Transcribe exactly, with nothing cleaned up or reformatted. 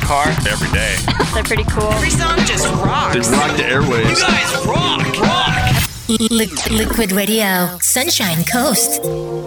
car every day. They're pretty cool. Every song just rocks. They rock the airwaves. You guys rock, rock. Liquid Radio, Sunshine Coast.